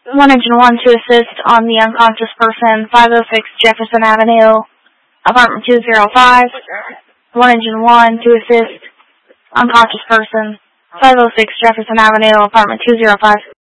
1 Engine 1 to assist on the unconscious person, 506 Jefferson Avenue, apartment 205. 1 Engine 1 to assist unconscious person, 506 Jefferson Avenue, apartment 205.